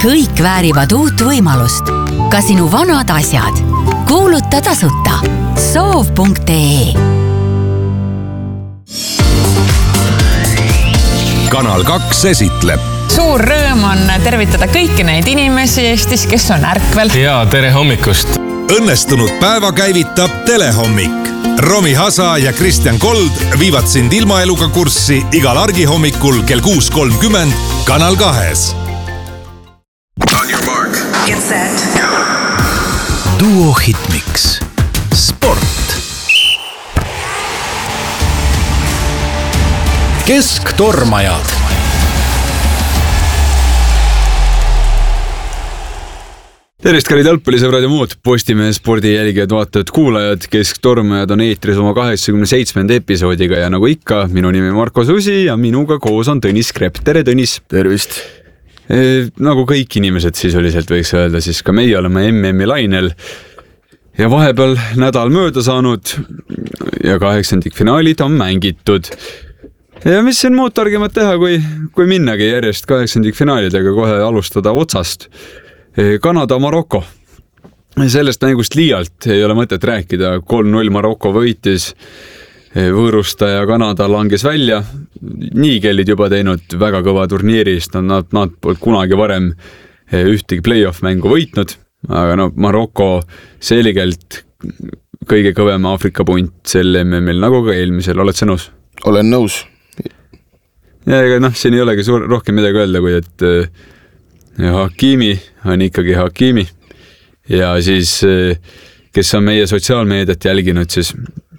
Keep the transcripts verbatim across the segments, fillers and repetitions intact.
Kõik väärivad uut võimalust. Ka sinu vanad asjad. Kuuluta tasuta. soov punkt ee. Kanal kaks esitleb. Suur rõõm on tervitada kõiki neid inimesi Eestis, kes on ärkvel. Ja tere hommikust. Õnnestunud päeva käivitab Telehommik. Romi Hasa ja Kristjan Kold viivad sind ilmaeluga kurssi igal argihommikul kell kuus kolmkümmend Kanal kahes. On your mark. Get set. Duo Hitmix. Sport. Kesktormajad. Tervist, kallid jalgpallisõbrad ja muud Postimehe spordi jälgijad, vaatajad, kuulajad. Kesktormajad on eetris oma kaheksakümne seitsmenda episoodiga ja nagu ikka, minu nimi Marko Susi ja minuga koos on Tõnis Krepp. Tere, Tõnis! Tervist! E, nagu kõik inimesed sisuliselt võiks öelda, siis ka meie oleme M M-i lainel ja vahepeal nädal mööda saanud ja kaheksandikfinaalid on mängitud. Ja mis on muud targemat teha, kui, kui minnagi järjest kaheksandikfinaalidega kohe alustada otsast. Kanada, Maroko. Sellest mängust liialt ei ole mõtet rääkida. kolm null Maroko võitis, võõrustaja Kanada langes välja. Nii kellid juba teinud väga kõva turniirist. Nad, nad pole kunagi varem ühtegi play-off mängu võitnud. Aga no, Maroko selgelt kõige kõvem Aafrika punt sel M M-il, nagu ka eelmisel. Oled sa nõus? Olen nõus. Ja ega noh, siin ei olegi suur, rohkem midagi öelda, kui et ja Hakimi on ikkagi Hakimi ja siis kes on meie sotsiaalmeediat jälginud, siis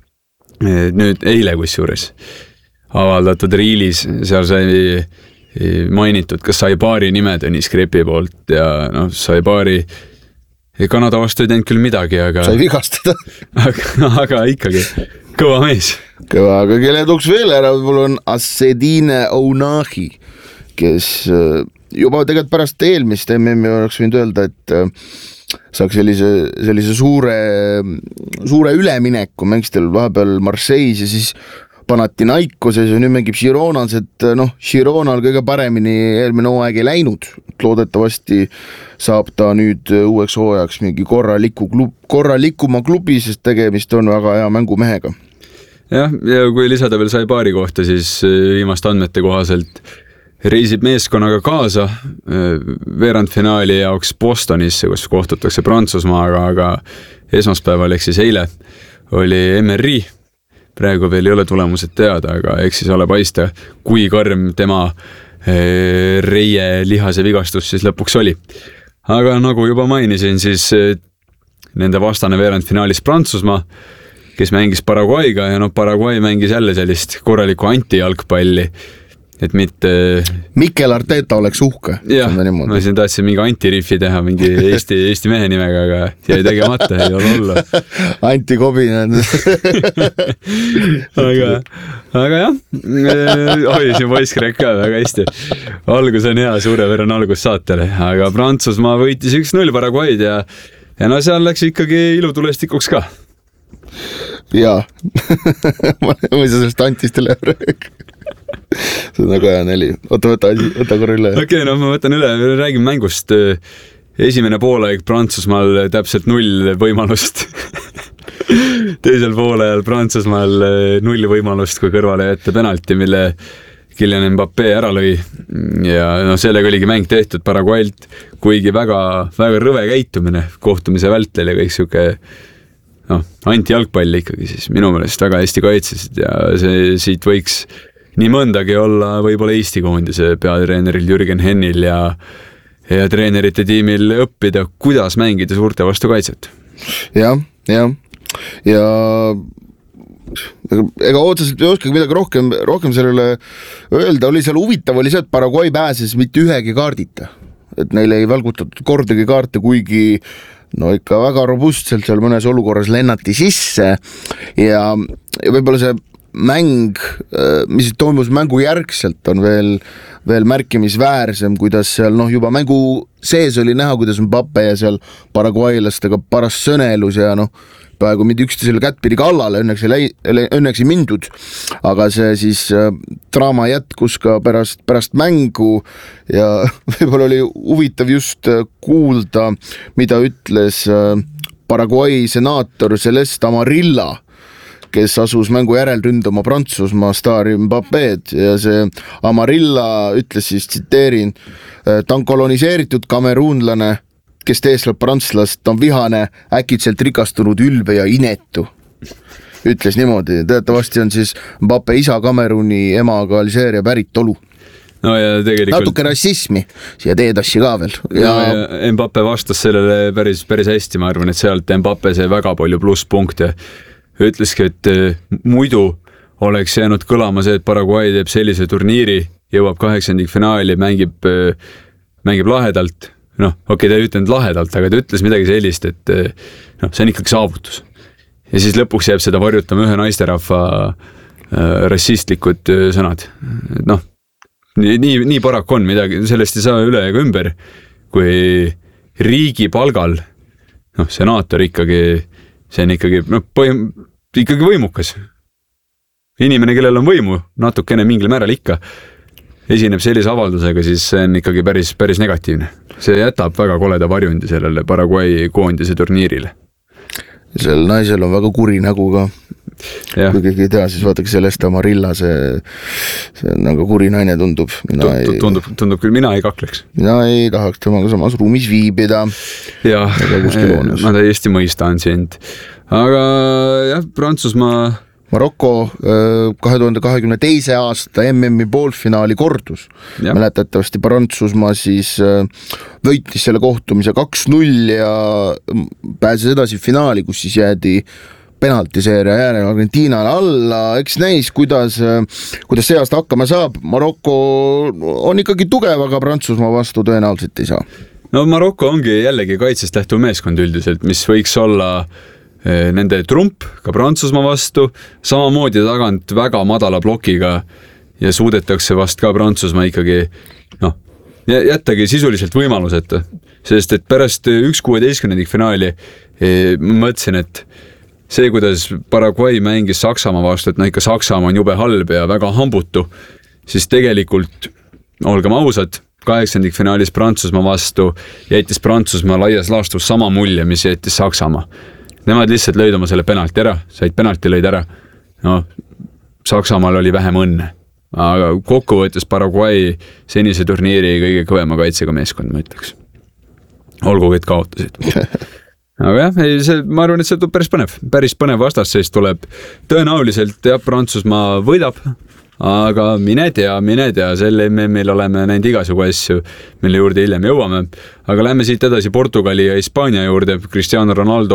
nüüd eile kusjuures avaldatud riilis, seal sai mainitud ka Saibari nime Tõnis Krepi poolt ja noh, Saibari Kanada vastu ei teinud küll midagi, aga sai vigastada. aga, aga ikkagi kõva mees. Kõva, aga kelle tuks veel ära, mul on Assedine Ounahi, kes juba tegelikult pärast eelmist M M-i oleks võinud öelda, et saaks sellise, sellise suure, suure ülemineku, mängistel vahepeal Marseilles ja siis Panathinaikoses ja nüüd mängib Gironas, et noh, Gironal kõige paremini eelmine hooaeg ei läinud. Loodetavasti saab ta nüüd uueks hooajaks mingi korraliku klub, korralikuma klubi, sest tegemist on väga hea mängumehega. Jah, ja kui lisada veel Saibari kohta, siis viimast andmete kohaselt reisib meeskonnaga kaasa veerandfinaali jaoks Bostonisse, kus kohtutakse Prantsusmaaga, aga esmaspäeval ehk siis eile oli M R I. Praegu veel ei ole tulemused teada, aga ehk siis ole paista, kui karm tema reie lihase vigastus siis lõpuks oli. Aga nagu juba mainisin, siis nende vastane veerandfinaalis Prantsusmaa, kes mängis Paraguayga ja no Paraguay mängis jälle sellist korralikku antijalgpalli. Et mitte... Mikel Arteta oleks uhke. Jah, ma siin tahtsin mingi antiriffi teha, mingi Eesti, Eesti mehe nimega, aga jäi tegemata, ei ole olla. Antikobin. aga, aga jah, oi, siin voice-crack ka väga hästi. Algus on hea, suurepärane algus saatele, aga Prantsusmaa võitis üks null Paraguayd ja, ja no seal läks ikkagi ilutulestikuks ka. Jaa, ma ei saa sellest antist üle rääk. See on nagu hea neli. Võta, võta, võta korra üle. Okei, okay, no ma võtan üle. Räägin mängust. Esimene poolaeg Prantsusmaal täpselt null võimalust. Teisel poolajal Prantsusmaal null võimalust, kui kõrvale jätta penalti, mille Kylian Mbappé ära lõi. Ja no sellega oligi mäng tehtud Paraguaylt, kuigi väga, väga rõve käitumine kohtumise vältel ja kõik siuke no, anti-jalgpalli ikkagi siis minu meelest väga hästi kaitsesid ja see siit võiks nii mõndagi olla võib-olla Eesti koondise peatreeneril Jürgen Hennil ja, ja treenerite tiimil õppida, kuidas mängida suurte vastu kaitset. Jah, jah. Ja ega otseselt ei oskagi midagi rohkem, rohkem sellele öelda. Oli seal huvitav, oli see, et Paraguay pääses mitte ühegi kaardita. Et neile ei välgutatud kordagi kaarte, kuigi no ikka väga robustselt seal mõnes olukorras lennati sisse ja, ja võib-olla see mäng, mis toimus mängu järgselt, on veel, veel märkimisväärsem, kuidas seal noh, juba mängu sees oli näha, kuidas Mbappe ja seal paraguaylastega paras sõnelus ja noh, praegu mindi üksteisele kättpidi kallale, õnneks ei, õnneks ei mindud, aga see siis äh, draama jätkus ka pärast, pärast mängu ja võib-olla oli huvitav just kuulda, mida ütles äh, Paraguay senaator Celeste Amarilla, kes asus mängu järel ründama Prantsusmaa staari Mbapped ja see Amarilla ütles siis, tsiteerin, ta on koloniseeritud kameruunlane, kes teesleb prantslast, ta on vihane, äkitselt rikastunud, ülbe ja inetu. Ütles niimoodi, teatavasti on siis Mbappe isa Kameruni, emaga Alžeeria päritolu. No ja tegelikult... natuke rassismi siia teedassi ka veel. Ja... Ja, ja Mbappe vastas sellele päris, päris hästi, ma arvan, et sealt Mbappe sai väga palju plusspunkte. Ütleski, et muidu oleks jäänud kõlama see, et Paraguay teeb sellise turniiri, jõuab kaheksandik finaali, mängib, mängib lahedalt. noh, okei, ta ei ütlenud lahedalt, aga ta ütles midagi sellist, et noh, see on ikkagi saavutus. Ja siis lõpuks jääb seda varjutama ühe naisterahva äh, rassistlikud äh, sõnad. Noh, nii, nii, nii paraku on midagi, sellest ei saa üle ega ümber, kui riigi palgal, noh, senaator ikkagi, see on ikkagi, noh, põhim, ikkagi võimukas. Inimene, kellel on võimu, natukene mingil määral ikka, esineb sellise avaldusega, siis see on ikkagi päris, päris negatiivne. See jätab väga koleda varjundi sellele Paraguay koondise turniirile. Sel naisel on väga kuri nägu ka. Ja. Kui keegi ei tea, siis vaadake Celeste Amarilla, see, see on väga kuri naine tundub. Mina ei, tundub, tundub küll, mina ei kakleks. Mina ei tahaks temaga samas ruumis viibida. Ja, ma täiesti mõistan sind. Aga jah, Prantsusmaa... Maroko kahe tuhande kahekümne teise aasta M M-i poolfinaali kordus. Ja. Mäletatavasti Prantsusmaa siis võitis selle kohtumise kaks null ja pääses edasi finaali, kus siis jäädi penaltiseeria järel Argentiinale alla. Eks näis, kuidas, kuidas see aasta hakkama saab. Maroko on ikkagi tugev, aga Prantsusmaa vastu tõenäoliselt ei saa. No Maroko ongi jällegi kaitsest lähtuv meeskond üldiselt, mis võiks olla nende trump ka Prantsusmaa vastu, samamoodi tagant väga madala blokiga ja suudetakse vast ka Prantsusmaa ikkagi noh, jättagi sisuliselt võimaluseta, sest et pärast üks kuueteistkümnendik finaali ma mõtlesin, et see, kuidas Paraguay mängis Saksamaa vastu, et no ikka Saksamaa on jube halb ja väga hambutu, siis tegelikult, olgem ausad, kaheksandik finaalis Prantsusmaa vastu jättis Prantsusmaa laias laastus sama mulje, mis jättis Saksamaa. Nemad lihtsalt lõid oma selle penalti ära, said penalti lõid ära. No, Saksamaal oli vähem õnne. Aga kokkuvõttes Paraguay senise turniiri kõige kõvema kaitsega meeskond, ma ütleks. Olgugi, et kaotasid. Aga jah, see, ma arvan, et see tuleb päris põnev. Päris põnev vastasseis tuleb. Tõenäoliselt jah, Prantsusmaa võidab, aga mine tea, mine tea, selle M M-il oleme näinud igasugu asju, mille juurde hiljem jõuame. Aga lähme siit edasi Portugali ja Hispaania juurde. Cristiano Ronaldo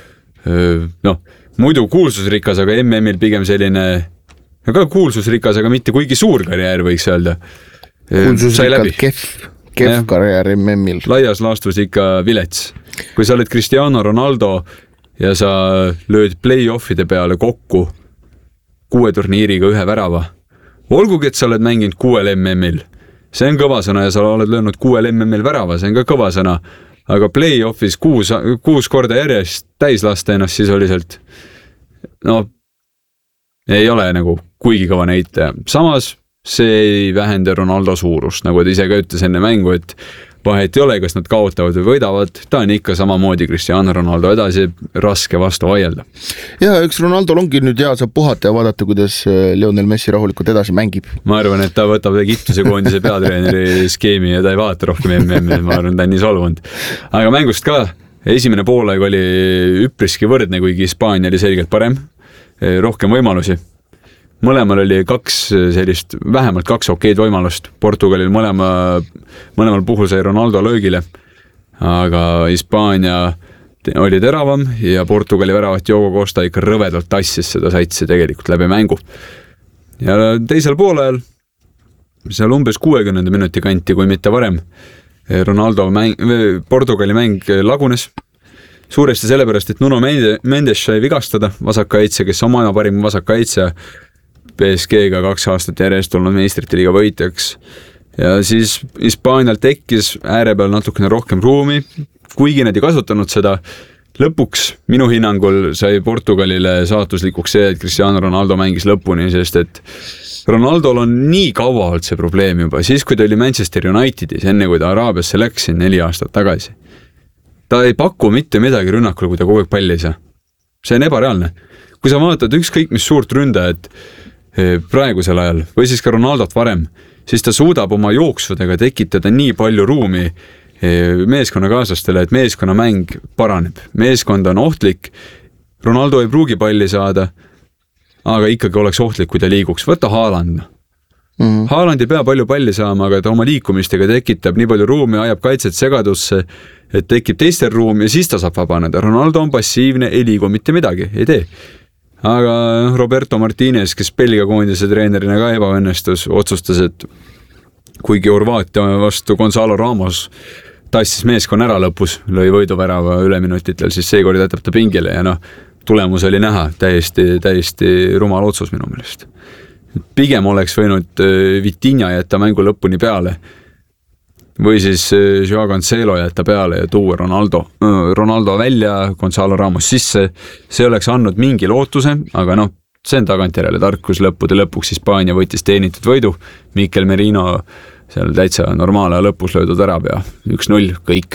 noh, muidu kuulsusrikas, aga M M-il pigem selline ka kuulsusrikas, aga mitte kuigi suur karjäär võiks öelda. Kuulsusrikas kehv, kehv karjäär M M-il. Laias laastus ikka vilets. Kui sa oled Cristiano Ronaldo ja sa lööd play-offide peale kokku kuue turniiriga ühe värava, olgugi, et sa oled mänginud kuuel M M-il, see on kõva sõna ja sa oled löönud kuuel M M-il värava, see on ka kõva sõna, aga play-offis kuus, kuus korda järjest täis lasta ennast sisuliselt, no ei ole nagu kuigi kõva näitaja. Samas see ei vähenda Ronaldo suurust, nagu ta ise ka ütles enne mängu, et vahet ei ole, kas nad kaotavad või võidavad, ta on ikka samamoodi Cristiano Ronaldo edasi, raske vastu vaielda. Ja üks Ronaldo ongi nüüd hea, saab puhata ja vaadata, kuidas Lionel Messi rahulikult edasi mängib. Ma arvan, et ta võtab Egiptuse koondise peatreeneri skeemi ja ta ei vaata rohkem M M-i, ma arvan, ta on nii solvunud. Aga mängust ka, esimene poolaeg oli üpriski võrdne, kuigi Hispaania oli selgelt parem, rohkem võimalusi. Mõlemal oli kaks sellist, vähemalt kaks okeid võimalust. Portugalil mõlema, mõlemal puhul sai Ronaldo löögile, aga Hispaania oli teravam ja Portugali väravat Diogo Costa ikka rõvedalt tassis seda satsi tegelikult läbi mängu. Ja teisel poolel, seal umbes kuuekümnenda minuti kanti, kui mitte varem, Ronaldo mäng, Portugali mäng lagunes. Suuresti sellepärast, et Nuno Mendes sai vigastada vasakkaitse, kes oma parim vasakkaitse P S G-ga kaks aastat järjest olnud meistrite liiga võitjaks. Ja siis Hispaanial tekkis ääre peal natukene rohkem ruumi, kuigi nad ei kasutanud seda. Lõpuks minu hinnangul sai Portugalile saatuslikuks see, et Cristiano Ronaldo mängis lõpuni, sest et Ronaldol on nii kaua olnud see probleem juba, siis kui ta oli Manchester Unitedis, enne kui ta Araabiasse läks neli aastat tagasi. Ta ei paku mitte midagi rünnakule, kui ta kogu aeg palli ei saa. See on ebareaalne. Kui sa vaatad ükskõik mis suurt ründajat praegusel ajal või siis ka Ronaldot varem, siis ta suudab oma jooksudega tekitada nii palju ruumi meeskonnakaaslastele, et meeskonnamäng paraneb. Meeskond on ohtlik, Ronaldo ei pruugi palli saada, aga ikkagi oleks ohtlik, kui ta liiguks. Võta Haaland. Mm-hmm. Haaland ei pea palju palli saama, aga ta oma liikumistega tekitab nii palju ruumi, ajab kaitset segadusse, et tekib teistel ruumi ja siis ta saab vabaneda. Ronaldo on passiivne, ei liigu mitte midagi, ei tee. Aga Roberto Martinez, kes Belgia koondise treenerina ka ebaõnnestus, otsustas, et kuigi Horvaatia vastu Gonzalo Ramos tassis meeskonna ära lõpus, lõi võiduvärava üleminutitel, siis seekord jätab ta pingile ja noh, tulemus oli näha, täiesti, täiesti rumal otsus minu meelest. Pigem oleks võinud Vitinha jätta mängu lõpuni peale või siis Joao Cancelo jätta peale ja tuua Ronaldo, Ronaldo välja, Gonzalo Ramos sisse. See oleks andnud mingi lootuse, aga noh, see on tagantjärele tarkus lõppude lõpuks. Hispaania võttis teenitud võidu, Mikel Merino seal täitsa normaala lõpus löödud ära ja üks null, kõik.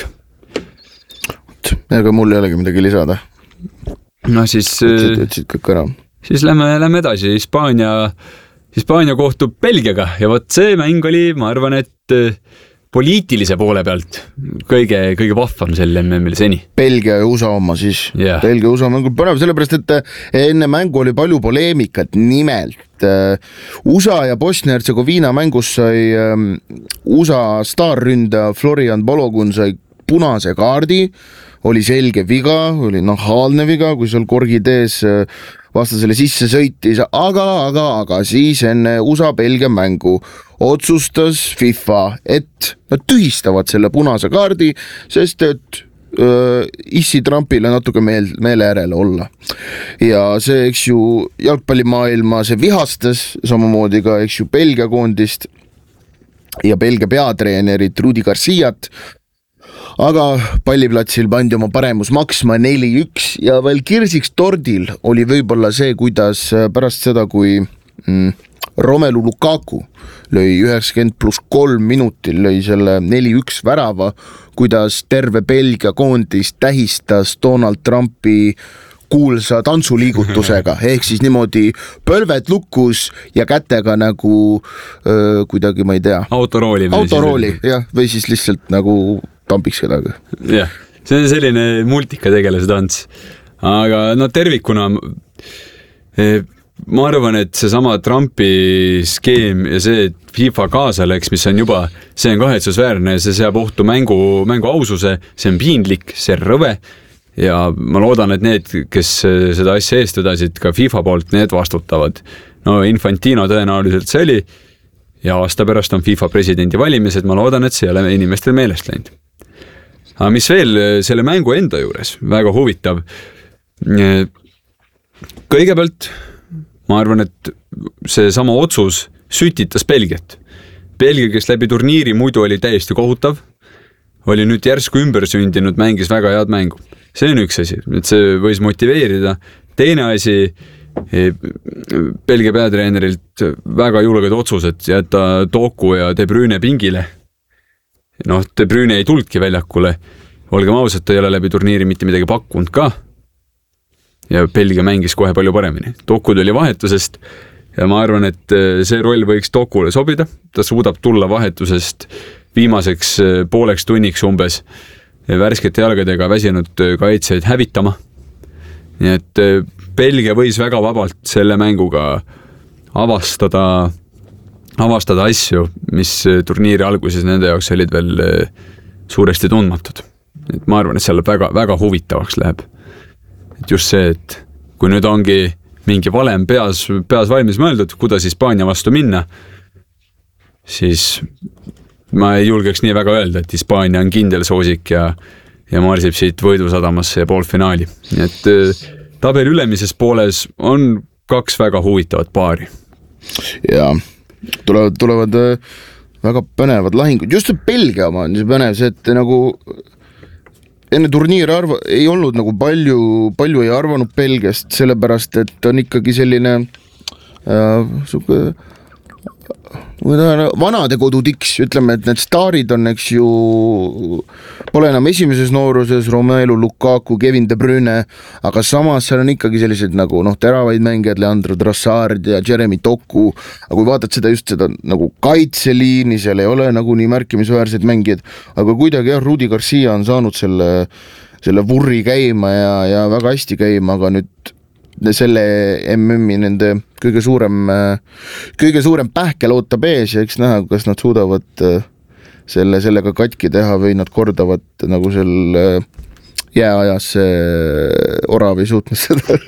Ega mul ei olegi midagi lisada. No siis, ütlesid kõik ära. Siis lähme, lähme edasi. Hispaania, Hispaania kohtub Belgiaga ja võt see mäng oli, ma arvan, et poliitilise poole pealt kõige, kõige vahvam selle M M-il seni. Belgia ja U S A oma siis. Yeah. Belgia ja U S A mängul põnev, sellepärast, et enne mängu oli palju poleemikat, nimelt U S A ja Bosnia-Hertsegoviina mängus sai U S A staarründa Florian Balogun sai punase kaardi, oli selge viga, oli nahaalne viga, kui seal korgid ees vastasele sisse sõitis, aga, aga, aga siis enne U S A-Belgia mängu otsustas FIFA, et nad tühistavad selle punase kaardi, sest et äh, issi Trumpile natuke meel, meele järele olla. Ja see, eks ju, jalgpallimaailma see vihastas, samamoodi ka, eks ju, Belgia koondist ja Belgia peatreenerit Rudi Garciat, aga palliplatsil pandi oma paremus maksma neli üks ja veel kirsiks tordil oli võibolla see, kuidas pärast seda, kui mm, Romelu Lukaku lõi üheksakümmend pluss kolm minutil, lõi selle neli üks värava, kuidas terve Belgia koondis tähistas Donald Trumpi kuulsa tantsuliigutusega, ehk siis niimoodi pölved lukus ja kätega nagu öö, kuidagi, ma ei tea. Autorooli. Autorooli, jah, või siis lihtsalt nagu tampiks kedagi. Jah, see on selline multika tegelase tants. Aga no tervikuna ma arvan, et see sama Trumpi skeem ja see, et FIFA kaasa läks, mis on juba, see on kahetsusväärne, see seab ohtu mängu, mängu aususe, see on piinlik, see on rõve ja ma loodan, et need, kes seda asja eest vedasid ka FIFA poolt, need vastutavad. No Infantino tõenäoliselt see oli ja aasta pärast on FIFA presidendi valimised, ma loodan, et see ei ole inimestel meelest läinud. Aga mis veel selle mängu enda juures väga huvitav, kõigepealt ma arvan, et see sama otsus sütitas Belgiat. Belgia, kes läbi turniiri muidu oli täiesti kohutav, oli nüüd järsku ümber sündinud, mängis väga head mängu. See on üks asi, et see võis motiveerida. Teine asi, Belgia peatreenerilt väga julged otsused jätta Doku ja De Bruyne pingile. Noh, De Bruyne ei tulnudki väljakule. Olgem ausad, ta ei ole läbi turniiri mitte midagi pakkunud ka. Ja Belgia mängis kohe palju paremini. Doku tuli vahetusest ja ma arvan, et see roll võiks Dokule sobida. Ta suudab tulla vahetusest viimaseks pooleks tunniks umbes värskete jalgadega väsinud kaitseid hävitama. Nii et Belgia võis väga vabalt selle mänguga avastada, avastada asju, mis turniiri alguses nende jaoks olid veel suuresti tundmatud. Et ma arvan, et seal väga, väga huvitavaks läheb. Et just see, et kui nüüd ongi mingi valem peas, peas valmis mõeldud, kuidas Hispaania vastu minna, siis ma ei julgeks nii väga öelda, et Hispaania on kindel soosik ja, ja marsib siit võidusadamasse ja poolfinaali. Et tabeli ülemises pooles on kaks väga huvitavat paari. ja tulevad, tulevad väga põnevad lahingud, just Belgia oma on see põnev, see, et nagu enne turniiri arva, ei olnud nagu palju, palju ei arvanud Belgiast, sellepärast, et on ikkagi selline äh, suke, vanade kodutiks, ütleme, et need staarid on, eks ju, pole enam esimeses nooruses, Romelu Lukaku, Kevin De Bruyne, aga samas seal on ikkagi sellised nagu noh, teravaid mängijad, Leandro Trossard ja Jeremy Doku, aga kui vaatad seda just seda nagu kaitseliini, seal ei ole nagu nii märkimisväärseid mängijad, aga kuidagi jah, Rudi Garcia on saanud selle, selle vurri käima ja, ja väga hästi käima, aga nüüd selle M M-i nende kõige suurem, kõige suurem pähkel ootab ees ja eks näha, kas nad suudavad selle, sellega katki teha või nad kordavad nagu selle jääajas orav ei suutnud seda.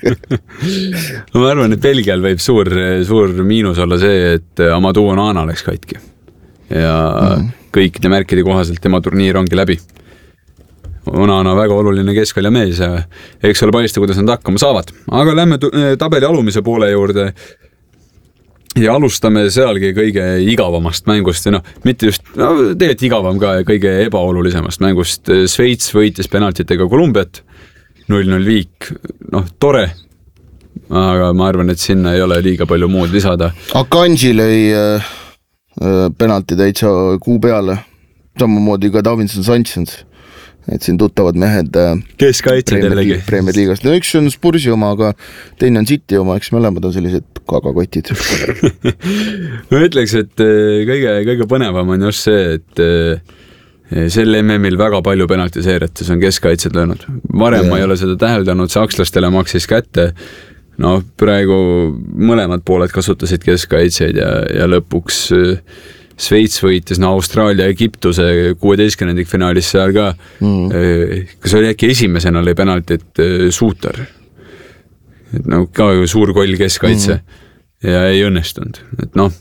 Ma arvan, et Belgial võib suur, suur miinus olla see, et Amadou Onana läks katki ja mm. kõikide märkide kohaselt tema turniir ongi läbi. Onana väga oluline keskvälja mees ja eks ole paista, kuidas nad hakkama saavad. Aga lähme tabeli alumise poole juurde ja alustame sealgi kõige igavamast mängust. No, mitte just, no, tegelikult igavam ka kõige ebaolulisemast mängust. Sveits võitis penaltitega Kolumbiat, null null viik, noh, tore, aga ma arvan, et sinna ei ole liiga palju muud lisada. Akanji lõi äh, penalti täitsa kuu peale, samamoodi ka Davinson Sanchez. Et siin tuttavad mehed keskaitsed jällegi Premier Liigast. No üks on Spursi oma, aga teine on City oma, eks mõlemad on sellised kagakotid. Ma ütleks, et kõige, kõige põnevam on just see, et sel M M-il väga palju penaltiseeriates on keskaitsed löönud. Varem ja. Ma ei ole seda täheldanud, sakslastele maksis kätte. No praegu mõlemad pooled kasutasid keskaitseid ja, ja lõpuks Sveits võitis no, Austraalia Egiptuse kuueteistkümnendik finaalis seal ka mm. kas oli äkki esimesena lõi penaltit Suuter et no ka suur koll keskkaitse mm. ja ei õnnestunud et noh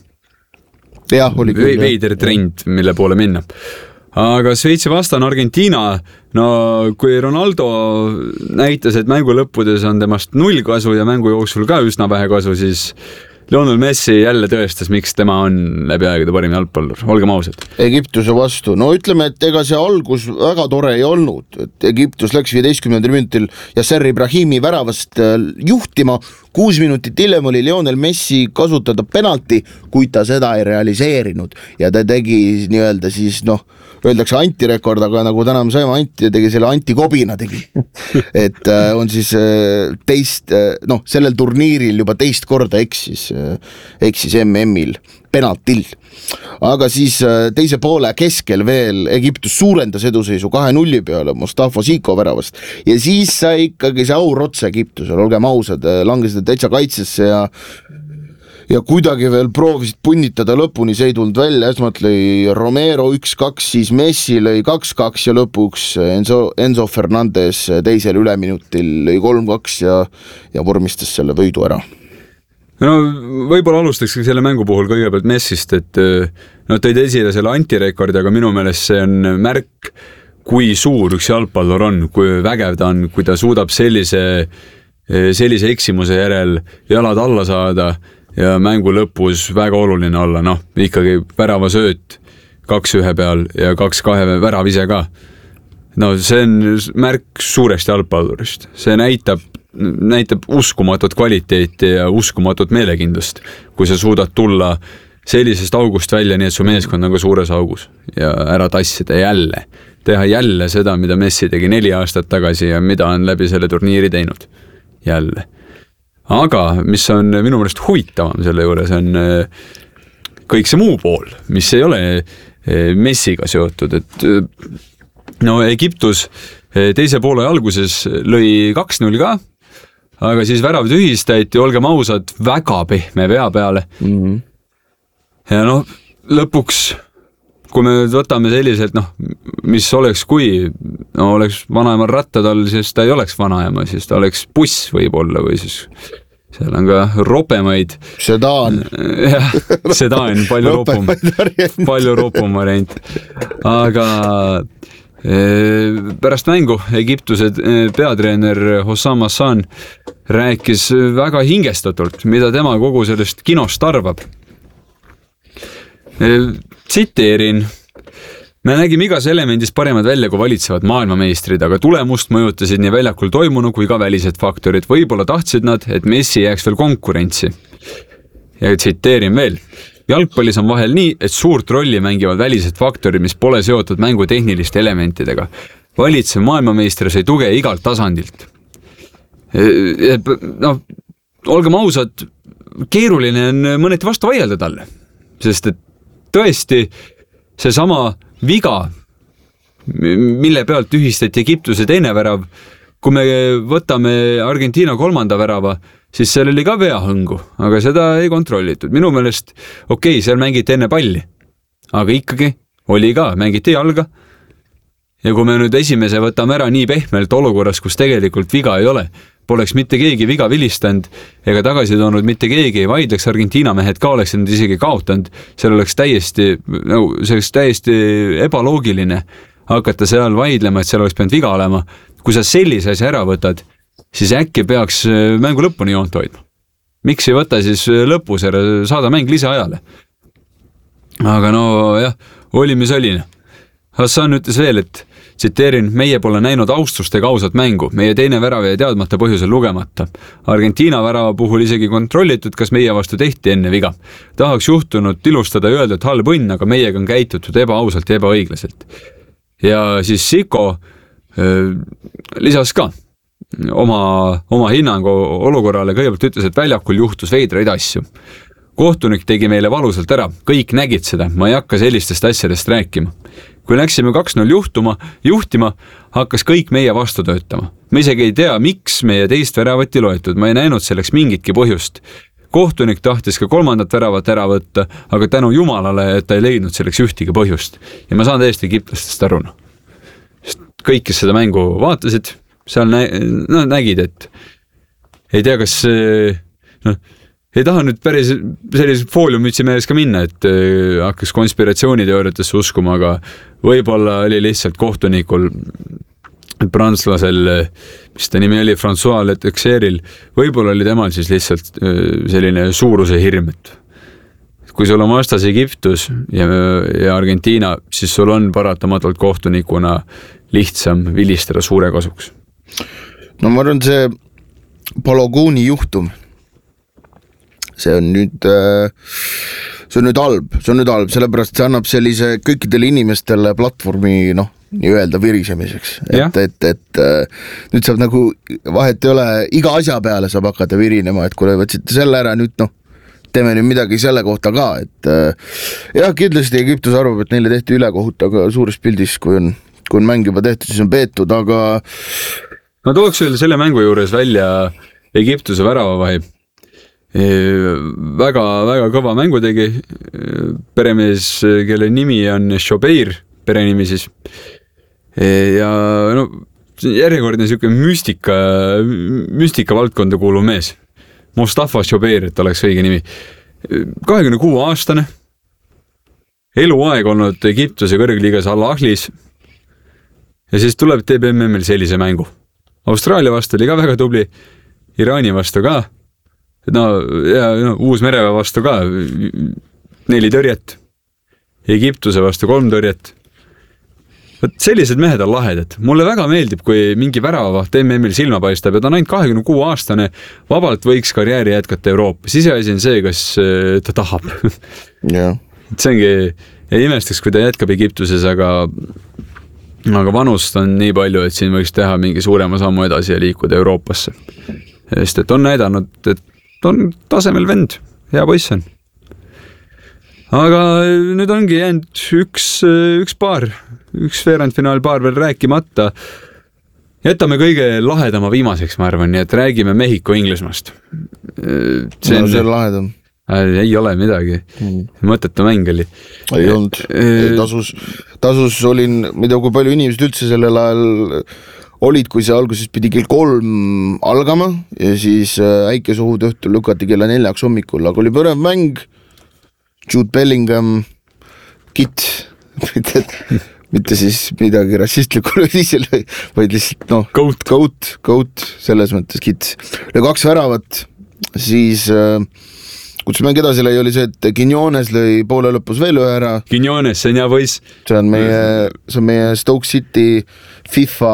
ja, oli küll, veider trend, mille poole minna aga Sveitsi vastan Argentiina no kui Ronaldo näitas, et mängu lõppudes on temast null kasu ja mängu jooksul ka üsna vähe kasu, siis Lionel Messi jälle tõestas, miks tema on läbi aegade parim jalgpallur, olgem ausad. Egiptuse vastu, no ütleme, et ega see algus väga tore ei olnud, et Egiptus läks viieteistkümnendal minutil Yasser Ibrahimi väravast juhtima, kuus minutit hiljem oli Lionel Messi kasutada penalti, kuid ta seda ei realiseerinud ja ta tegi nii-öelda siis noh, öeldakse antirekord, aga nagu täna me saime anti, tegi selle antikobina tegi. et on siis teist, noh, sellel turniiril juba teist korda eksis, eksis M M-il penaltil. Aga siis teise poole keskel veel Egiptus suurendas eduseisu kahe nulli peale Mustafa Siko väravast ja siis sai ikkagi see aurotse Egiptusel, olgem ausad, langesid täitsa kaitsesse ja ja kuidagi veel proovisid punnitada lõpuni, see ei tulnud välja, esmalt lõi Romero üks kaks, siis Messi lõi kaks kaks ja lõpuks Enzo, Enzo Fernandez teisel üleminutil lõi kolm kaks ja, ja vormistas selle võidu ära. No võib-olla alustaks selle mängu puhul kõigepealt Messist, et no tõid esile selle antirekordi, aga minu meelest see on märk, kui suur üks jalgpallur on, kui vägev ta on, kui ta suudab sellise, sellise eksimuse järel jalad alla saada ja mängu lõpus väga oluline olla, noh, ikkagi värava sööt kaks ühe peal ja kaks kahe värav ise ka. No see on märk suurest jalgpallurist. See näitab, näitab uskumatut kvaliteeti ja uskumatut meelekindlust, kui sa suudad tulla sellisest august välja, nii et su meeskond on ka suures augus ja ära tassida jälle. Teha jälle seda, mida Messi tegi neli aastat tagasi ja mida on läbi selle turniiri teinud. Jälle. Aga mis on minu meelest huvitavam selle juures on kõik see muu pool, mis ei ole Messiga seotud, et no Egiptus teise poole alguses lõi kaks null ka, aga siis värav tühistati, olgem ausad, väga pehme vea peale. Mm-hmm. Ja noh, lõpuks, kui me võtame selliselt, noh, mis oleks, kui no, oleks vanaemal rattad all, siis ta ei oleks vanaema, siis ta oleks buss võib-olla või siis seal on ka ropemaid. Sedaan. jah, sedaan, palju ropum, palju ropum variant. Aga Pärast mängu Egiptuse peatreener Hossam Hassan rääkis väga hingestatult, mida tema kogu sellest kinost arvab. Tsiteerin: me nägime igas elemendis paremad välja kui valitsevad maailmameistrid, aga tulemust mõjutasid nii väljakul toimunu kui ka välised faktorid. Võib-olla tahtsid nad, et Messi jääks veel konkurentsi. Ja tsiteerin veel: jalgpallis on vahel nii, et suurt rolli mängivad välised faktorid, mis pole seotud mängu tehniliste elementidega. Valitsev maailmameister sai tuge igalt tasandilt. No, olgem ausad, keeruline on mõneti vastu vaielda talle, sest et tõesti see sama viga, mille pealt tühistati Egiptuse teine värav, kui me võtame Argentiina kolmanda värava, siis seal oli ka veahõngu, aga seda ei kontrollitud. Minu meelest, okei, seal mängiti enne palli, aga ikkagi oli ka, mängiti jalga. Ja kui me nüüd esimese võtame ära nii pehmelt olukorras, kus tegelikult viga ei ole, poleks mitte keegi viga vilistanud ega tagasi toonud, mitte keegi ei vaidleks, Argentiina mehed ka oleks nad isegi kaotanud, seal oleks täiesti, no, see oleks täiesti ebaloogiline hakata seal vaidlema, et seal oleks pidanud viga olema. Kui sa sellise asja ära võtad, siis äkki peaks mängu lõpuni joont hoidma. Miks ei võta siis lõpus ära, saada mäng lisaajale? Aga no jah, oli mis oline. Hassan ütles veel, et tsiteerin: meie pole näinud austust ega ausat mängu, meie teine värav jäi teadmata põhjusel lugemata. Argentiina värava puhul isegi kontrollitud, kas meie vastu tehti enne viga. Tahaks juhtunud tilustada ja öelda, et halb õnn, aga meiega on käitutud ebaausalt ja ebaõiglaselt. Ja siis Siko äh, lisas ka oma, oma hinnangu olukorrale, kõigepealt ütles, et väljakul juhtus veidraid asju. Kohtunik tegi meile valusalt ära, kõik nägid seda, ma ei hakka sellistest asjadest rääkima. Kui läksime kaks null juhtuma, juhtima, hakkas kõik meie vastu töötama. Me isegi ei tea, miks meie teist väravat ei loetud, ma ei näinud selleks mingitki põhjust. Kohtunik tahtis ka kolmandat väravat ära võtta, aga tänu jumalale, et ta ei leidnud selleks ühtigi põhjust. Ja ma saan täiesti egiptlastest aru. Kõik, kes seda mängu vaatasid, seal nä no, nägid, et ei tea, kas no, ei taha nüüd päris sellise fooliumütsi meeles ka minna, et äh, hakkas konspiratsiooniteooriatesse uskuma, aga võib-olla oli lihtsalt kohtunikul prantslasel, mis ta nimi oli, François Letexeril, võib-olla oli temal siis lihtsalt äh, selline suuruse hirm, et kui sul on vastas Egiptus ja, ja Argentiina, siis sul on paratamatult kohtunikuna lihtsam vilistada suure kasuks. No ma arvan, see Baloghini juhtum, see on nüüd see on nüüd halb, see on nüüd halb, sellepärast see annab sellise kõikidele inimestele platvormi, noh, nii öelda virisemiseks, et, et, et nüüd saab nagu vahet ei ole, iga asja peale saab hakata virinema, et kui võtsite selle ära, nüüd noh, teeme nüüd midagi selle kohta ka, et jah, kindlasti Egiptus arvab, et neile tehti ülekohut, aga suures pildis, kui on, kui on mäng juba tehtud, siis on peetud, aga ma tooks veel selle mängu juures välja Egiptuse väravavahi. Väga, väga kõva mängu tegi peremees, kelle nimi on Shobeir, perenimi siis. Ja no, järjekordne selline müstika, müstika valdkonda kuuluv mees. Mustafa Shobeir, et oleks õige nimi. kahekümne kuue aastane, eluaeg olnud Egiptuse kõrgliigas Al-Ahlis ja siis tuleb T B M M-il sellise mängu. Austraalia vastu oli ka väga tubli, Iraani vastu ka. No, ja no, Uus-Mereväe vastu ka neli tõrjet, Egiptuse vastu kolm tõrjet. Võt sellised mehed on lahedad. Mulle väga meeldib, kui mingi väravavaht M M-il silma paistab ja ta on ainult kahekümne kuue aastane, vabalt võiks karjääri jätkata Euroopas. Iseasi on see, kas ta tahab. Yeah. See ongi, ei imestaks, kui ta jätkab Egiptuses, aga, aga vanust on nii palju, et siin võiks teha mingi suurema sammu edasi ja liikuda Euroopasse. Sest et on näidanud, et on tasemel vend, hea poiss on. Aga nüüd ongi jäänud üks, üks paar, üks veerandfinaal paar veel rääkimata. Jätame kõige lahedama viimaseks, ma arvan, nii et räägime Mehhiko-Inglismaast. See on no, see lahedam. Ei ole midagi. Mõttetu mäng oli. Ei olnud. Tasus, tasus olin, mida kui palju inimesed üldse sellel ajal olid, kui see alguses pidi kell kolm algama ja siis äikesohud õhtul lükati kella neljaks hommikul, aga oli põnev mäng, Jude Bellingham, Kit, mitte, mitte siis midagi rassistlikul viisil, vaid lihtsalt noh, Goat. Goat, Goat, selles mõttes kits. Lõi kaks väravat, siis kus mäng edasi lõi, oli see, et Quiñones lõi poole lõpus veel ühe ära. Quiñones, see on hea poiss. See on meie, see on meie Stoke City FIFA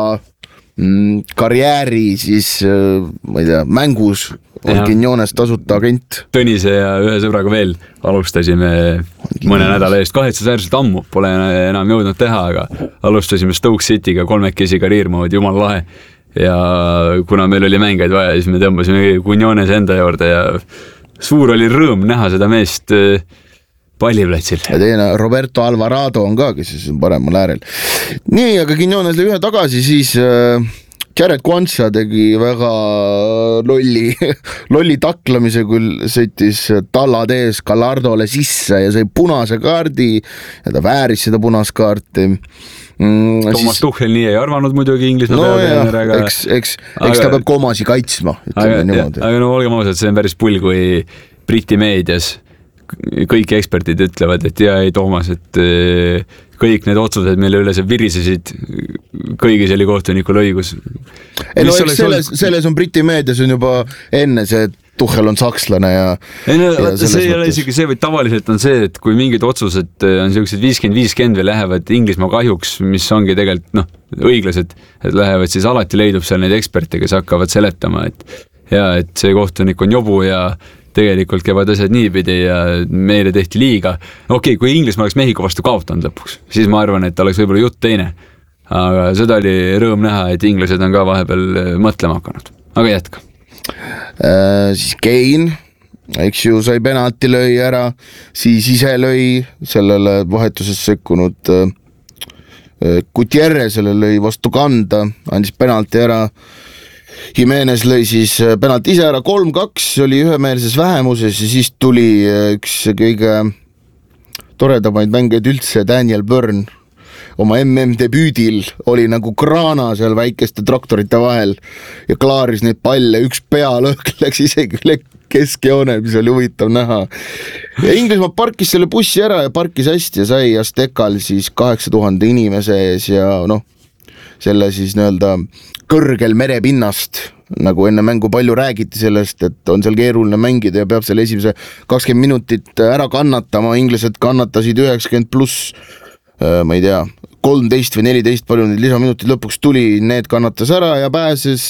mm, karjääri siis, ma ei tea, mängus on ja. Quiñones tasuta agent. Tõnise ja ühe sõbraga veel alustasime mõne nädala eest, kahetsusväärselt ammu, pole enam jõudnud teha, aga alustasime Stoke City'ga kolmekesi karjäärmoodi, jumal lahe. Ja kuna meil oli mängeid vaja, siis me tõmbasime Quiñones enda juurde ja suur oli rõõm näha seda meest palliplatsil. Ja teine Roberto Alvarado on ka, kes on paremal äärel. Nii, aga Quiñones lõi ühe tagasi, siis äh, Jared Quansha tegi väga lolli, lolli taklamise, kui sõitis tallad ees Gallardole sisse ja sai punase kaardi ja ta vääris seda punas kaarti. Mm, Toomas siis... Tuchel nii ei arvanud muidugi Inglismaa no peatreener, aga... Eks, eks, aga... eks ta peab komasi kaitsma. Aga, ja, aga no olgem ausad, see on päris pull, kui Briti meedias kõik eksperdid ütlevad, et ja ei Toomas, et kõik need otsused, mille üle sa virisesid, kõigis oli kohtunikul õigus. Ei, no, eks selles, selles on Briti meedias on juba enne see, et Tuchel on sakslane ja... Ei, no, ja see ei ole isegi see, vaid tavaliselt on see, et kui mingid otsused on sellised viiskümmend viiskümmend või lähevad Inglismaa kahjuks, mis ongi tegelikult noh, õiglased, et lähevad, siis alati leidub seal neid eksperte, kes hakkavad seletama, et ja, et see kohtunik on jobu ja tegelikult käivad asjad niipidi ja meile tehti liiga. Okei, kui Inglismaa oleks Mehhiko vastu kaotanud lõpuks, siis ma arvan, et oleks võib-olla jutt teine. Aga seda oli rõõm näha, et inglased on ka vahepeal mõtlema hakanud. Aga jätka. Äh, siis Kane, eks ju, sai penalti lõi ära, siis ise lõi sellele vahetuses sekkunud äh, Gutierrezele lõi vastu kanda, andis penalti ära. Jimenez lõi siis penalti ise ära, kolm kaks oli ühemeelses vähemuses ja siis tuli üks kõige toredamaid mängeid üldse, Daniel Byrne. Oma M M debüüdil oli nagu kraana seal väikeste traktorite vahel ja klaaris neid palle, üks pealõhk läks isegi üle keskjoone, mis oli huvitav näha. Ja Inglismaa parkis selle bussi ära ja parkis hästi ja sai Aztekal siis kaheksa tuhande inimese ees ja noh, selle siis nii-öelda kõrgel merepinnast, nagu enne mängu palju räägiti sellest, et on seal keeruline mängida ja peab selle esimese kakskümmend minutit ära kannatama, inglased kannatasid üheksakümmend pluss, ma ei tea, kolmteist või neliteist palju need lisaminutid lõpuks tuli, need kannatas ära ja pääses,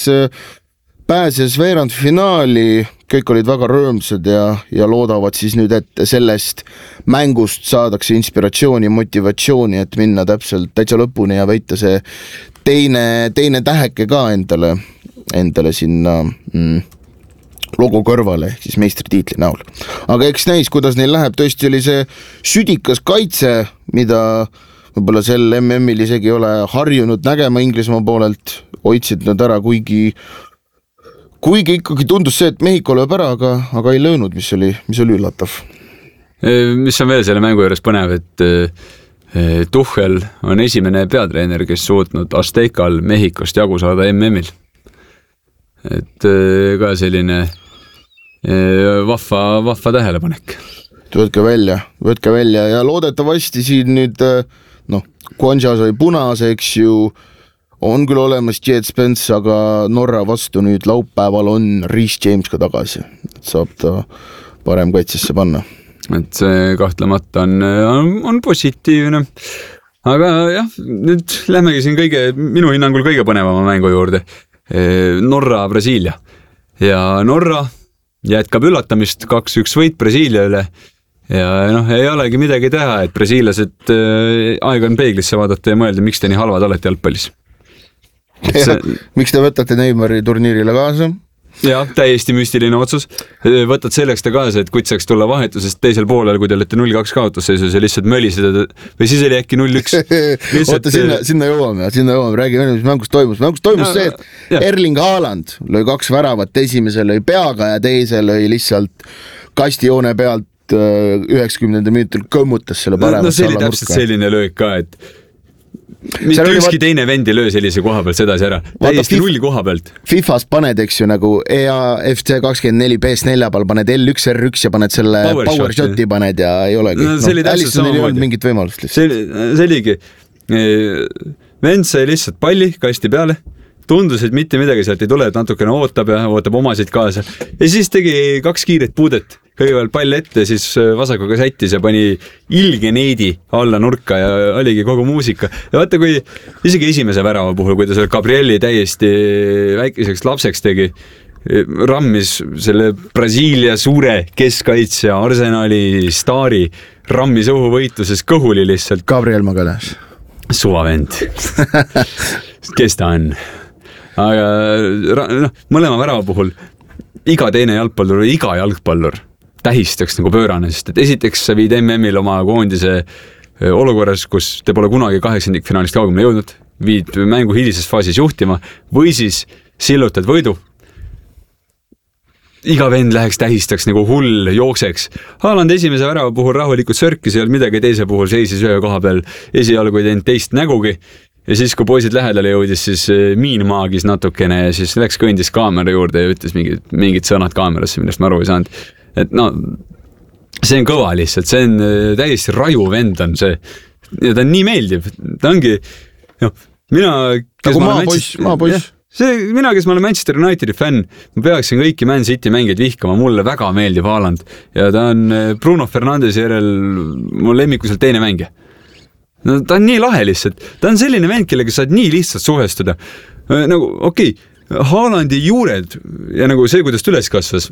pääses veerandfinaali, kõik olid väga rõõmsad ja, ja loodavad siis nüüd, et sellest mängust saadakse inspiratsiooni, motivatsiooni, et minna täpselt täitsa lõpuni ja võita see teine, teine täheke ka endale, endale sinna mm, logo kõrvale, ehk siis meistritiitli näol. Aga eks näis, kuidas neil läheb, tõesti oli see südikas kaitse, mida võib-olla sel M M-il isegi ole harjunud nägema Inglismaa poolelt, hoidsid nad ära, kuigi kuigi ikkagi tundus see, et Mehhiko lööb ära, aga, aga ei löönud, mis oli, mis oli üllatav. Mis on veel selle mängu juures põnev, et Tuchel on esimene peatreener, kes suutnud Aztekal Mehhikost jagu saada M M-il. Et ka selline vahva, vahva tähelepanek. Võtke välja, võtke välja ja loodetavasti siin nüüd, noh, Quansha sai punase, eks ju, on küll olemas Jet Spence, aga Norra vastu nüüd laupäeval on Reece James ka tagasi, et saab ta parem kaitsesse panna. Et see kahtlemata on, on, on positiivne. Aga jah, nüüd lähmegi siin kõige, minu hinnangul kõige põnevama mängu juurde. Norra, Brasiilia. Ja Norra jätkab üllatamist, kaks üks võit Brasiilia üle. Ja noh, ei olegi midagi teha, et brasiilased aeg on peeglisse vaadata ja mõelda, miks te nii halvad olete jalgpallis. See... miks te võtate Neymari turniirile kaasa? Jah, täiesti müstiline otsus. Võtad selleks ta kaasa, et kuid saaks tulla vahetusest teisel poolel, kui te olete null kaks kaotusseisus ja lihtsalt möliseda, või siis oli äkki null üks. Lihtsalt... Oota, sinna, sinna jõuame, sinna jõuame, räägime, mis mängus toimus. Mängus toimus no, see, et ja. Erling Haaland lõi kaks väravat, esimese lõi peaga ja teise lõi lihtsalt kastijoone pealt üheksakümnenda minutil kõmmutas selle paremat. No see oli täpselt selline löök ka, et mitte ükski vaat... teine vend ei löö sellise koha pealt sedasi ära. Täiesti Fif... null koha pealt. Fifas paned, eks ju, nagu E A F C kakskümmend neli P S neli peal paned L üks R üks ja paned selle power, power shot, shoti paned ja ei olegi. No, see oli no, täpselt sama moodi. Mingit võimalust lihtsalt. See, see oligi. Vend sai lihtsalt palli kasti peale. Tundus, et mitte midagi sealt ei tule, et natukene ootab ja ootab omasid kaasa. Ja siis tegi kaks kiiret puudet. Kõigepealt pall ette, siis vasakuga sättis ja pani ilge neidi alla nurka ja oligi kogu muusika. Ja vaata, kui isegi esimese värava puhul, kui ta selle Gabrieli täiesti väikeseks lapseks tegi, rammis selle Brasiilia suure keskkaitsja Arsenali staari rammis õhuvõitluses kõhuli lihtsalt. Gabriel Magalas. Suvavend. Kes ta on? Aga no, mõlema värava puhul iga teine jalgpallur või iga jalgpallur tähistaks nagu pöörane, sest et esiteks sa viid M M-il oma koondise olukorras, kus te pole kunagi kaheksandikfinaalist kaugemale jõudnud, viid mängu hilises faasis juhtima või siis sillutad võidu. Iga vend läheks tähistaks nagu hull jookseks. Haaland esimese värava puhul rahulikult sörkis ja midagi teise puhul seisis ühe koha peal esialgu ei teinud teist nägugi. Ja siis, kui poisid lähedale jõudis, siis miin maagis natukene ja siis läks kõndis kaamera juurde ja ütles mingid, mingid sõnad kaamerasse, millest ma aru ei saanud. Et no, see on kõva lihtsalt, see on täiesti raju vend on see. Ja ta on nii meeldiv. Ta ongi, no, mina... Nagu maapoiss, maapoiss. See, mina, kes ma olen Manchester Unitedi fänn, ma peaksin kõiki Man City mängid vihkama, mulle väga meeldib Haaland. Ja ta on Bruno Fernandes järel mu lemmikuselt teine mängija. No, ta on nii lahe lihtsalt. Ta on selline vend, kellega saad nii lihtsalt suhestuda. Nagu, okei, okay, Haalandi juured ja nagu see, kuidas ta üles kasvas,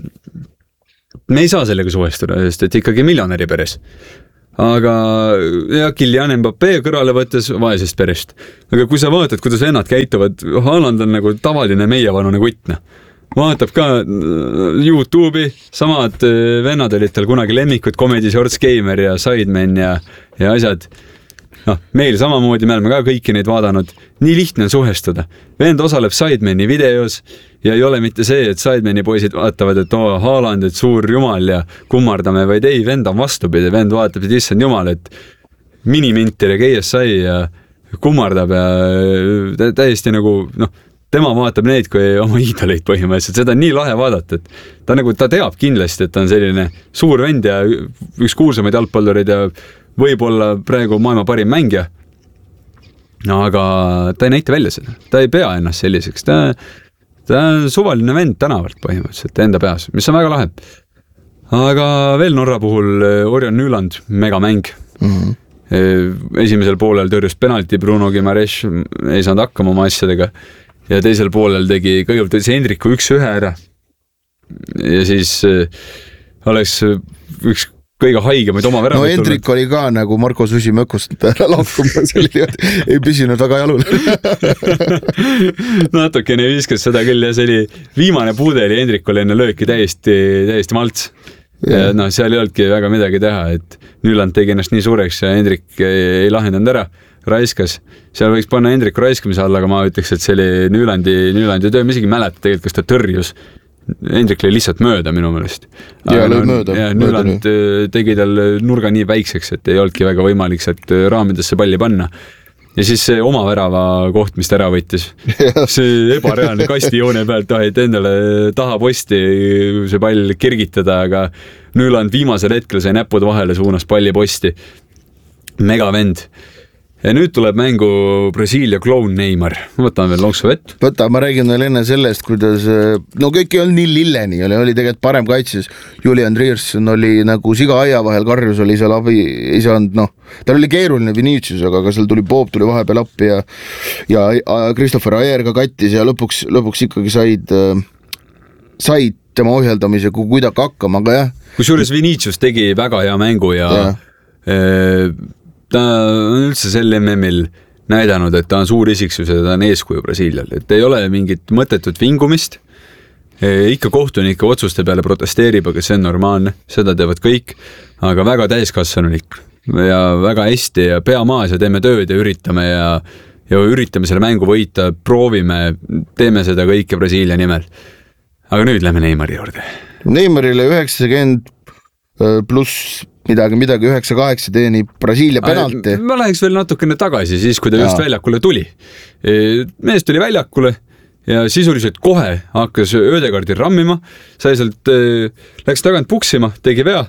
me ei saa sellega suhestuda, sest et ikkagi miljonäri peres. Aga ja Kylian Mbappé kõrvale võttes vaesest perest. Aga kui sa vaatad, kuidas vennad käituvad, Haaland on nagu tavaline meievanune kuttna. Vaatab ka YouTube'i, samad vennad olid tal kunagi lemmikud, Comedy Shorts Gamer ja Sidemen ja, ja asjad. No, meil samamoodi, me oleme ka kõiki neid vaadanud. Nii lihtne on suhestuda. Vend osaleb Sidemani videos ja ei ole mitte see, et Sidemani poisid vaatavad, et oo, Haaland, et suur jumal ja kummardame, vaid ei, vend on vastupidi. Vend vaatab, et issand jumal, et miniminter ja K S I ja kummardab ja täiesti nagu, noh, tema vaatab neid kui oma iidoleid põhimõtteliselt. Seda on nii lahe vaadata, et ta, nagu, ta teab kindlasti, et ta on selline suur vend ja üks kuulsamaid jalgpallureid ja võib-olla praegu maailma parim mängija, no, aga ta ei näita välja seda. Ta ei pea ennast selliseks. Ta, ta on suvaline vend tänavalt põhimõtteliselt enda peas, mis on väga lahe. Aga veel Norra puhul Orion Nyland, mega mäng. Mm-hmm. Esimesel poolel tõrjus penalti, Bruno Guimaraes ei saanud hakkama oma asjadega ja teisel poolel tegi kõigepealt tõisi Hendriku üks ühe ära ja siis oleks üks kõige haigemaid oma väravit. No Hendrik tulnud. Oli ka nagu Marko Susi mökust lahkuma, ei püsinud väga jalul. Natukene viskas seda küll ja see oli viimane puude oli Hendrikul enne lööki täiesti, täiesti malts. Ja no, seal ei olnudki väga midagi teha, et Nyland tegi ennast nii suureks ja Hendrik ei lahendanud ära, raiskas. Seal võiks panna Hendriku raiskamise alla, aga ma ütleks, et see oli Nylandi, Nylandi töö, ma isegi mäleta tegelikult, kas ta tõrjus. Hendrik lõi lihtsalt mööda minu meelest. Ja, lõi mööda. Ja Nyland tegi tal nurga nii väikseks, et ei olnudki väga võimalik sealt raamidesse palli panna. Ja siis see oma värava koht, mis ta ära võttis. See ebareaalne kastijoone pealt tahid endale taha posti see pall kergitada, aga Nyland viimasel hetkel sai näpud vahele suunas palli posti. Mega vend. Ja nüüd tuleb mängu Brasiilia kloun Neymar. Võtame veel lonksu vett. Võta, ma räägin veel enne sellest, kuidas no kõik ei olnud nii lilleni, oli, oli tegelikult parem kaitses. Julian Rierson oli nagu siga aia vahel, Karjus oli seal abi, ei saanud, noh, tal oli keeruline Vinicius, aga, aga seal tuli Bob, tuli vahepeal appi ja, ja Christopher Ayer ka kattis ja lõpuks, lõpuks ikkagi said, said tema ohjeldamise kuidagi hakkama, aga jah. Kusjuures Vinicius tegi väga hea mängu ja, ja. E, ta on üldse sel M M-il näidanud, et ta on suur isiksus ja ta on eeskuju Brasiilial, et ei ole mingit mõttetut vingumist, ikka kohtunike otsuste peale protesteerib, aga see on normaalne, seda teevad kõik, aga väga täiskasvanulik ja väga hästi ja pea maas ja teeme tööd ja üritame ja, ja üritame selle mängu võita, proovime, teeme seda kõike Brasiilia nimel. Aga nüüd lähme Neymari juurde. Neymarile üheksakümmend pluss midagi, midagi üheksa kaheksa teeni Brasiilia penalti. Ma läheks veel natukene tagasi siis, kui ta just väljakule tuli. Mees tuli väljakule ja sisuliselt kohe hakkas Ödegardil rammima, sai sealt, läks tagant puksima, tegi vea,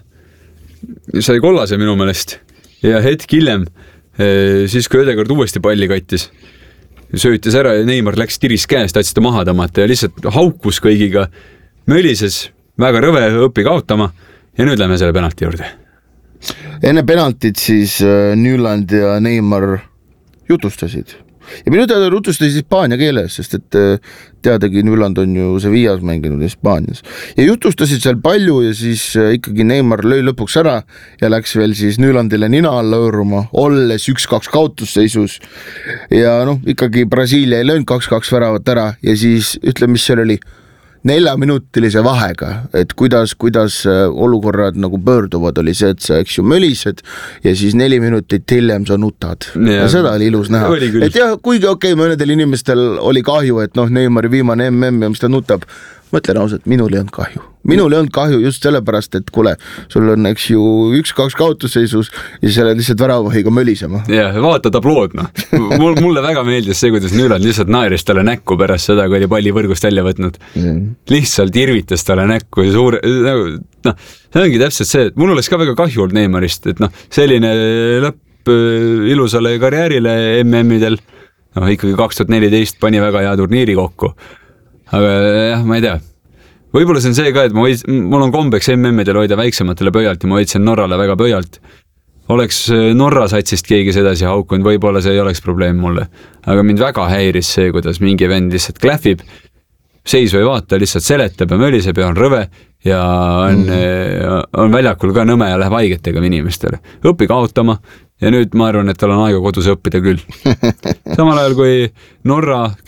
sai kollase minu meelest ja hetk hiljem, siis kui Ödegard uuesti palli kattis, söötis ära ja Neymar läks tiris käest, tahtsid ta maha tõmmata ja lihtsalt haukus kõigiga, mölises, väga rõve, õpi kaotama ja nüüd lähme selle penalti juurde. Enne penaltit siis Nyland ja Neymar jutustasid. Ja minu teada jutustasid Hispaania keeles, sest et teadagi Nyland on ju Sevillas mänginud Hispaanias. Ja jutustasid seal palju ja siis ikkagi Neymar lõi lõpuks ära ja läks veel siis Nylandile nina alla õõruma, olles üks kaks kaotusseisus. Ja noh, ikkagi Brasiilia ei löönud kaks kaks väravat ära ja siis ütle, mis seal oli neljaminutilise vahega, et kuidas, kuidas olukorrad nagu pöörduvad, oli see, et sa eks ju mölised ja siis neli minutit hiljem sa nutad. Ja, ja seda oli ilus näha. Et jah, kuigi okei, okay, mõnedel inimestel oli kahju, et noh, Neymari viimane M M ja mis ta nutab, mõtlen ausalt, minul ei olnud kahju. Minul ei olnud kahju just sellepärast, et kuule, sul on eks ju üks kaks kaotusseisus ja sa oled lihtsalt väravahiga mölisema. Ja, vaata tablood, noh. Mulle väga meeldis see, kuidas Nyland lihtsalt naeris talle näkku pärast seda, kui oli palli võrgust välja võtnud. Mm. Lihtsalt irvitas talle näkku ja suure, noh, see ongi täpselt see, et mul oleks ka väga kahju olnud Neymarist, et noh, selline lõpp ilusale karjäärile M M-idel, noh, ikkagi kaks tuhat neliteist pani väga hea turniiri kokku. Aga jah, ma ei tea. Võib-olla see on see ka, et ma hoid, mul on kombeks M M-idel hoida väiksematele pöialt ja ma hoidsin Norrale väga pöialt. Oleks Norra satsist keegi sedasi haukunud, võib-olla see ei oleks probleem mulle. Aga mind väga häiris see, kuidas mingi vend lihtsalt klähvib, seisu ei vaata, lihtsalt seletab ja möliseb ja on rõve ja on, mm. on väljakul ka nõme ja läheb haigetega inimestele. Õpi kaotama ja nüüd ma arvan, et tal on aega kodus õppida küll. Samal ajal kui Norra